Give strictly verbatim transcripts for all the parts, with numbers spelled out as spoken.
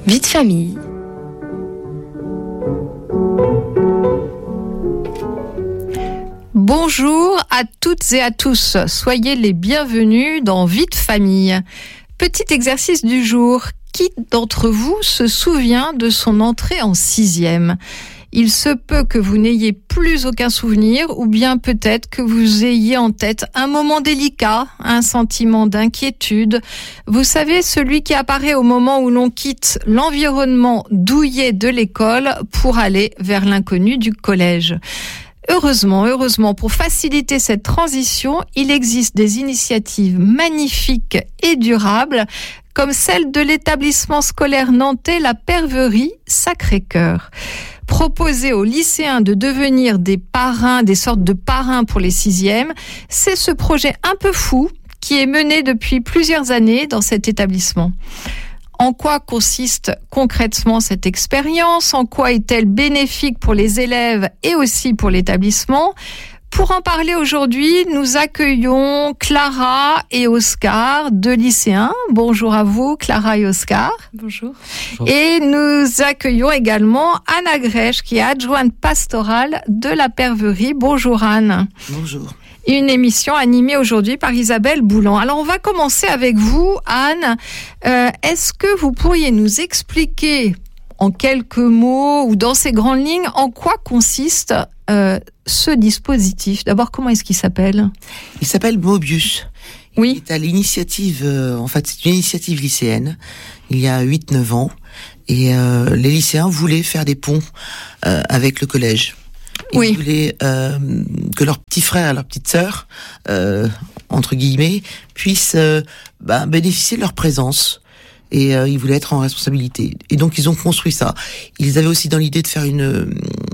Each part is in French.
Vie de famille. Bonjour à toutes et à tous, soyez les bienvenus dans Vie de famille. Petit exercice du jour, qui d'entre vous se souvient de son entrée en sixième ? Il se peut que vous n'ayez plus aucun souvenir ou bien peut-être que vous ayez en tête un moment délicat, un sentiment d'inquiétude. Vous savez, celui qui apparaît au moment où l'on quitte l'environnement douillet de l'école pour aller vers l'inconnu du collège. Heureusement, heureusement, pour faciliter cette transition, il existe des initiatives magnifiques et durables comme celle de l'établissement scolaire nantais La Perverie Sacré-Cœur. Proposer aux lycéens de devenir des parrains, des sortes de parrains pour les sixièmes, c'est ce projet un peu fou qui est mené depuis plusieurs années dans cet établissement. En quoi consiste concrètement cette expérience ? En quoi est-elle bénéfique pour les élèves et aussi pour l'établissement ? Pour en parler aujourd'hui, nous accueillons Clara et Oscar, deux lycéens. Bonjour à vous, Clara et Oscar. Bonjour. Et nous accueillons également Anne Agrèche, qui est adjointe pastorale de La Perverie. Bonjour Anne. Bonjour. Une émission animée aujourd'hui par Isabelle Boulan. Alors on va commencer avec vous, Anne. Euh, est-ce que vous pourriez nous expliquer en quelques mots ou dans ces grandes lignes en quoi consiste euh, ce dispositif ? D'abord, comment est-ce qu'il s'appelle ? Il s'appelle Mobius. Oui. Il est à l'initiative, euh, en fait, c'est une initiative lycéenne, il y a huit neuf ans, et euh, les lycéens voulaient faire des ponts euh, avec le collège. Ils oui. voulaient euh, que leurs petits frères, leurs petites sœurs, euh, entre guillemets, puissent euh, bah, bénéficier de leur présence. Et euh, ils voulaient être en responsabilité. Et donc ils ont construit ça. Ils avaient aussi dans l'idée de faire une, euh,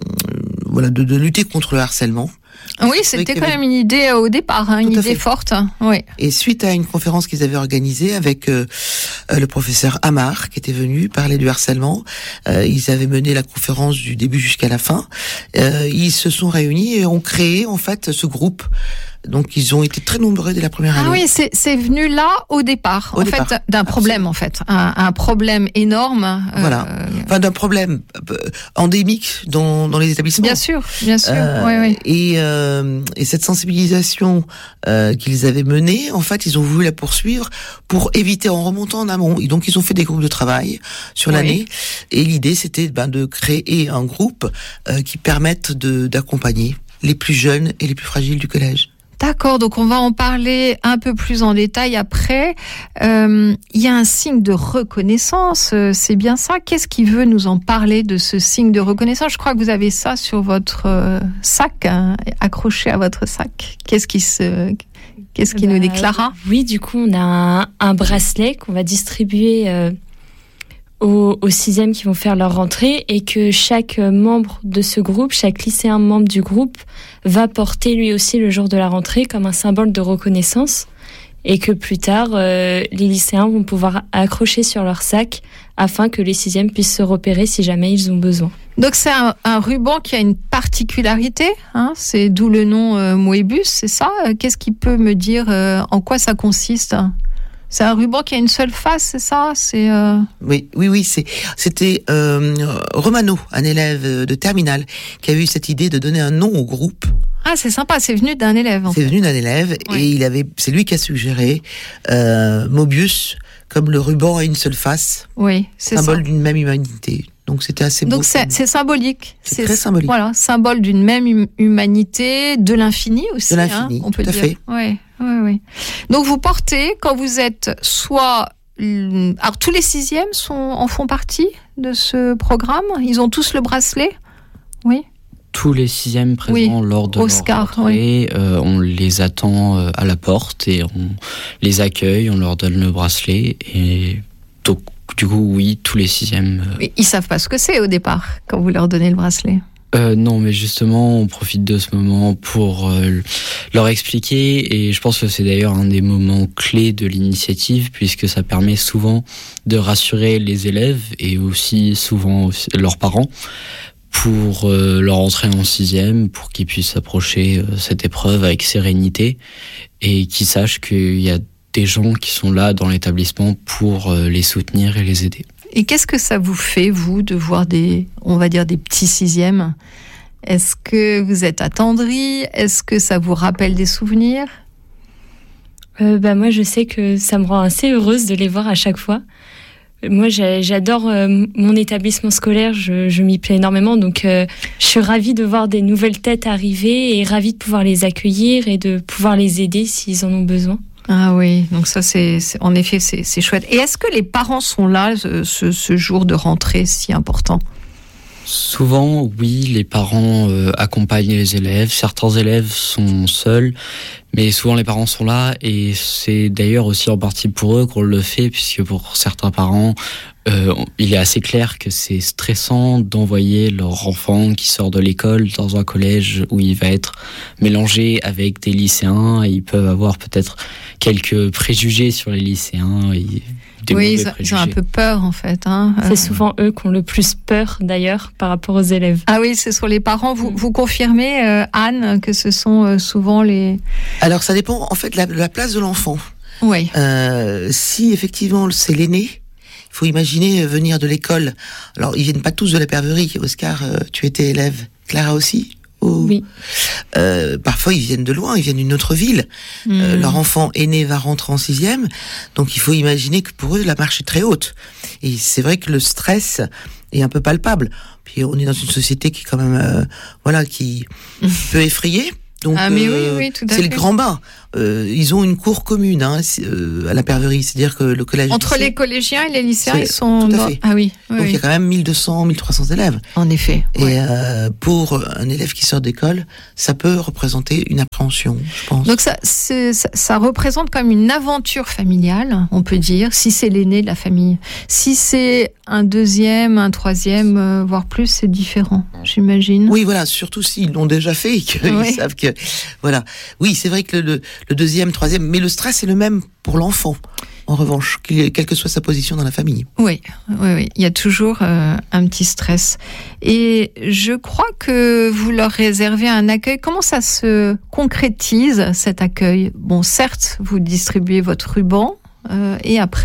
voilà, de, de lutter contre le harcèlement. Oui, c'était quand même une idée euh, au départ, hein, une idée forte. Oui. Et suite à une conférence qu'ils avaient organisée avec euh, euh, le professeur Amar, qui était venu parler du harcèlement, euh, ils avaient mené la conférence du début jusqu'à la fin. Euh, ils se sont réunis et ont créé en fait ce groupe. Donc ils ont été très nombreux dès la première année. Ah oui, c'est, c'est venu là au départ, au en départ. fait, d'un problème Absolument. en fait, un, un problème énorme. Voilà, euh... enfin d'un problème endémique dans dans les établissements. Bien sûr, bien sûr. Euh, oui, oui. Et euh, et cette sensibilisation euh, qu'ils avaient menée, en fait, ils ont voulu la poursuivre pour éviter en remontant en amont. Et donc ils ont fait des groupes de travail sur oui. l'année. Et l'idée, c'était ben de créer un groupe euh, qui permette de d'accompagner les plus jeunes et les plus fragiles du collège. D'accord, donc on va en parler un peu plus en détail après. Euh, il y a un signe de reconnaissance, c'est bien ça ? Qu'est-ce qui veut nous en parler de ce signe de reconnaissance ? Je crois que vous avez ça sur votre euh, sac, hein, accroché à votre sac. Qu'est-ce qui se... Qu'est-ce qui bah, nous déclara ? Oui, du coup, on a un, un bracelet qu'on va distribuer euh, aux, aux sixièmes qui vont faire leur rentrée et que chaque membre de ce groupe, chaque lycéen membre du groupe va porter lui aussi le jour de la rentrée comme un symbole de reconnaissance et que plus tard, euh, les lycéens vont pouvoir accrocher sur leur sac afin que les sixièmes puissent se repérer si jamais ils ont besoin. Donc c'est un, un ruban qui a une particularité, hein, c'est d'où le nom euh, Moebius, c'est ça ? Qu'est-ce qui peut me dire euh, en quoi ça consiste ? C'est un ruban qui a une seule face, c'est ça ? C'est euh... Oui, oui, oui. C'est, c'était euh, Romano, un élève de terminale, qui a eu cette idée de donner un nom au groupe. Ah, c'est sympa. C'est venu d'un élève. En c'est fait. venu d'un élève oui. et il avait, c'est lui qui a suggéré euh, Mobius comme le ruban à une seule face, oui, c'est symbole ça. d'une même humanité. Donc c'était assez beau. Donc c'est, c'est symbolique. C'est, c'est très symbolique. Voilà, symbole d'une même hum- humanité, de l'infini aussi. De l'infini, hein, on tout peut à dire. fait. Oui, oui, oui. Donc vous portez quand vous êtes soit, alors tous les sixièmes sont en font partie de ce programme. Ils ont tous le bracelet. Oui. Tous les sixièmes présents oui. lors de Oscar, leur rentrée, oui. euh, on les attend euh, à la porte et on les accueille, on leur donne le bracelet et donc du coup oui, tous les sixièmes. Euh... Mais ils savent pas ce que c'est au départ quand vous leur donnez le bracelet. Euh, non, mais justement, on profite de ce moment pour euh, leur expliquer et je pense que c'est d'ailleurs un des moments clés de l'initiative puisque ça permet souvent de rassurer les élèves et aussi souvent aussi leurs parents pour euh, leur entrée en sixième, pour qu'ils puissent approcher euh, cette épreuve avec sérénité et qu'ils sachent qu'il y a des gens qui sont là dans l'établissement pour euh, les soutenir et les aider. Et qu'est-ce que ça vous fait, vous, de voir des, on va dire, des petits sixièmes ? Est-ce que vous êtes attendri ? Est-ce que ça vous rappelle des souvenirs ? euh, bah, Moi, je sais que ça me rend assez heureuse de les voir à chaque fois. Moi, j'adore euh, mon établissement scolaire, je, je m'y plais énormément, donc euh, je suis ravie de voir des nouvelles têtes arriver et ravie de pouvoir les accueillir et de pouvoir les aider s'ils en ont besoin. Ah oui, donc ça, c'est, c'est en effet, c'est, c'est chouette. Et est-ce que les parents sont là ce, ce jour de rentrée si important ? Souvent, oui, les parents euh, accompagnent les élèves. Certains élèves sont seuls, mais souvent les parents sont là. Et c'est d'ailleurs aussi en partie pour eux qu'on le fait, puisque pour certains parents, euh, il est assez clair que c'est stressant d'envoyer leur enfant qui sort de l'école dans un collège où il va être mélangé avec des lycéens. Et ils peuvent avoir peut-être quelques préjugés sur les lycéens. Et oui, ils, ils ont un peu peur en fait. Hein. C'est souvent eux qui ont le plus peur d'ailleurs par rapport aux élèves. Ah oui, c'est sur les parents. Vous, vous confirmez, euh, Anne, que ce sont euh, souvent les... Alors ça dépend en fait de la, de la place de l'enfant. Oui. Euh, si effectivement c'est l'aîné, il faut imaginer venir de l'école. Alors ils viennent pas tous de la Perverie. Oscar, euh, tu étais élève. Clara aussi ? Oh. Oui. Euh, parfois ils viennent de loin, ils viennent d'une autre ville. Mmh. Euh, leur enfant aîné va rentrer en sixième, donc il faut imaginer que pour eux la marche est très haute. Et c'est vrai que le stress est un peu palpable. Puis on est dans une société qui est quand même, euh, voilà, qui peut effrayer. Donc ah mais euh, oui, oui, tout à c'est fait. le grand bain. Euh, ils ont une cour commune hein, euh, à la Perverie, c'est-à-dire que le collège entre lycée, les collégiens et les lycéens, c'est, ils sont tout à dans... fait. Ah oui, oui. Donc il oui. y a quand même mille deux cents, mille trois cents élèves. En effet. Et ouais. euh, pour un élève qui sort d'école, ça peut représenter une appréhension, je pense. Donc ça, c'est, ça, ça représente comme une aventure familiale, on peut dire, si c'est l'aîné de la famille. Si c'est un deuxième, un troisième, euh, voire plus, c'est différent, j'imagine. Oui, voilà, surtout s'ils l'ont déjà fait et qu'ils oui. savent que... Voilà. Oui, c'est vrai que le, le, le deuxième, troisième... Mais le stress est le même pour l'enfant, en revanche, quelle que soit sa position dans la famille. Oui, oui, oui. Il y a toujours euh, un petit stress. Et je crois que vous leur réservez un accueil. Comment ça se concrétise, cet accueil ? Bon, certes, vous distribuez votre ruban, euh, et après ?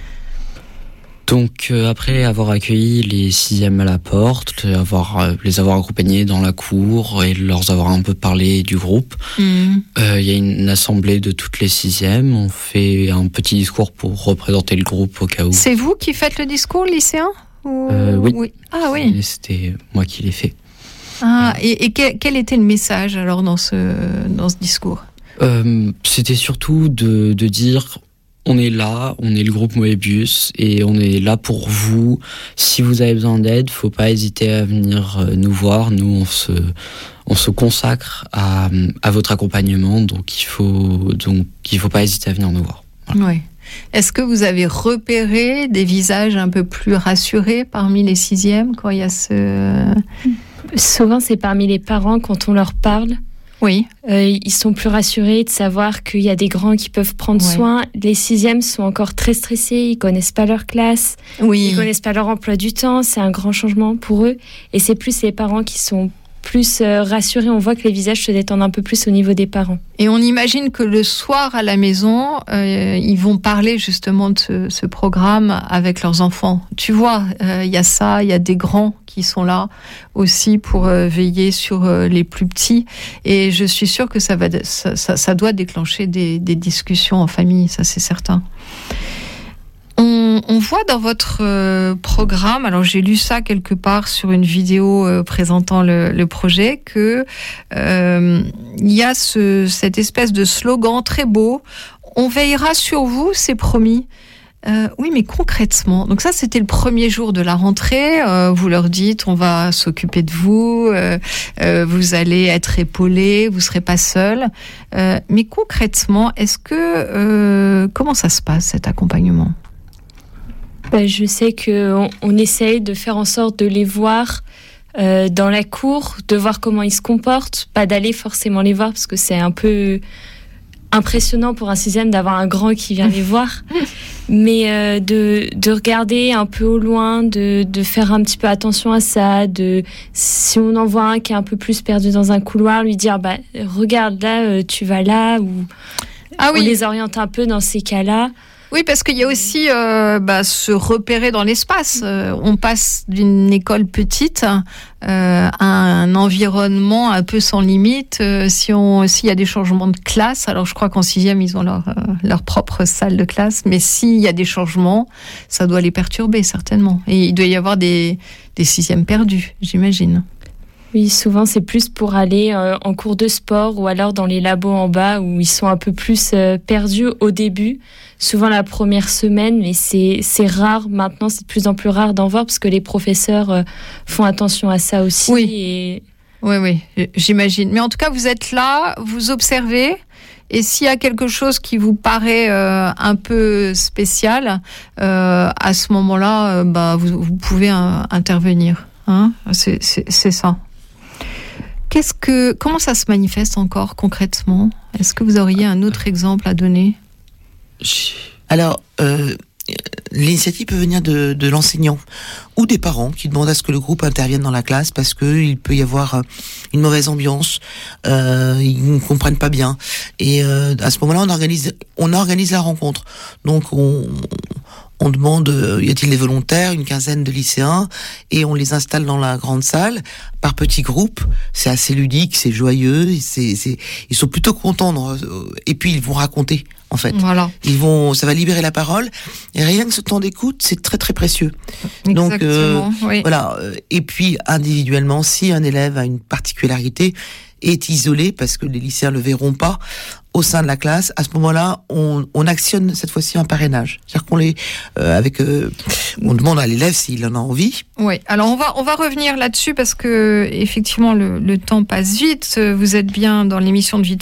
Donc euh, après avoir accueilli les sixièmes à la porte, avoir, euh, les avoir accompagnés dans la cour et leur avoir un peu parlé du groupe, il mmh. euh, y a une assemblée de toutes les sixièmes. On fait un petit discours pour représenter le groupe au cas où. C'est vous qui faites le discours, lycéen ou... euh, oui. oui. Ah oui. Et c'était moi qui l'ai fait. Ah, et, et quel, quel était le message alors dans ce, dans ce discours ? euh, C'était surtout de, de dire... On est là, on est le groupe Moebius et on est là pour vous. Si vous avez besoin d'aide, faut pas hésiter à venir nous voir. Nous, on se, on se consacre à, à votre accompagnement, donc il faut, donc il faut pas hésiter à venir nous voir. Voilà. Oui. Est-ce que vous avez repéré des visages un peu plus rassurés parmi les sixièmes quand il y a ce... Souvent, c'est parmi les parents quand on leur parle. Oui. Euh, ils sont plus rassurés de savoir qu'il y a des grands qui peuvent prendre ouais. soin. Les sixièmes sont encore très stressés, ils connaissent pas leur classe, oui. ils connaissent pas leur emploi du temps. C'est un grand changement pour eux. Et c'est plus les parents qui sont plus euh, rassurés. On voit que les visages se détendent un peu plus au niveau des parents. Et on imagine que le soir à la maison, euh, ils vont parler justement de ce, ce programme avec leurs enfants. Tu vois, il euh, y a ça, il y a des grands qui sont là aussi pour euh, veiller sur euh, les plus petits. Et je suis sûre que ça, va, ça, ça, ça doit déclencher des, des discussions en famille, ça c'est certain. On, on voit dans votre euh, programme, alors j'ai lu ça quelque part sur une vidéo euh, présentant le, le projet, que euh, il y a ce, cette espèce de slogan très beau. On veillera sur vous, c'est promis. Euh, oui, mais concrètement, donc ça c'était le premier jour de la rentrée. Euh, vous leur dites, on va s'occuper de vous, euh, euh, vous allez être épaulés, vous serez pas seuls. Euh, mais concrètement, est-ce que euh, comment ça se passe cet accompagnement ? Ben, je sais qu'on on essaye de faire en sorte de les voir euh, dans la cour, de voir comment ils se comportent, pas d'aller forcément les voir parce que c'est un peu impressionnant pour un sixième d'avoir un grand qui vient les voir, mais euh, de, de regarder un peu au loin, de, de faire un petit peu attention à ça, de, si on en voit un qui est un peu plus perdu dans un couloir, lui dire bah, regarde là, euh, tu vas là, ou ah oui. on les oriente un peu dans ces cas-là. Oui, parce qu'il y a aussi euh, bah, se repérer dans l'espace. Euh, on passe d'une école petite euh, à un environnement un peu sans limite. Euh, si on, s'il y a des changements de classe, alors je crois qu'en sixième, ils ont leur, euh, leur propre salle de classe, mais s'il y a des changements, ça doit les perturber certainement. Et il doit y avoir des, des sixièmes perdus, j'imagine. Oui, souvent c'est plus pour aller euh, en cours de sport ou alors dans les labos en bas où ils sont un peu plus euh, perdus au début, souvent la première semaine, mais c'est, c'est rare maintenant, c'est de plus en plus rare d'en voir parce que les professeurs euh, font attention à ça aussi. Oui. Et... oui, oui, j'imagine. Mais en tout cas, vous êtes là, vous observez, et s'il y a quelque chose qui vous paraît euh, un peu spécial, euh, à ce moment-là, euh, bah, vous, vous pouvez euh, intervenir. Hein, c'est, c'est, c'est ça. Qu'est-ce que, comment ça se manifeste encore concrètement ? Est-ce que vous auriez un autre exemple à donner ? Alors, euh, l'initiative peut venir de, de l'enseignant ou des parents qui demandent à ce que le groupe intervienne dans la classe parce que il peut y avoir une mauvaise ambiance, euh, ils ne comprennent pas bien. Et euh, à ce moment-là, on organise, on organise la rencontre. Donc, on On demande, y a-t-il des volontaires, une quinzaine de lycéens, et on les installe dans la grande salle, par petits groupes. C'est assez ludique, c'est joyeux, c'est, c'est, ils sont plutôt contents. Et puis, ils vont raconter, en fait. Voilà. Ils vont, ça va libérer la parole. Et rien que ce temps d'écoute, c'est très, très précieux. Exactement, Donc, euh, oui. Voilà. Et puis, individuellement, si un élève a une particularité, est isolé, parce que les lycéens ne le verront pas, au sein de la classe, à ce moment-là, on, on actionne cette fois-ci un parrainage. C'est-à-dire qu'on les, euh, avec, euh, on demande à l'élève s'il en a envie. Oui. Alors on va on va revenir là-dessus parce que effectivement le, le temps passe vite. Vous êtes bien dans l'émission de Vie de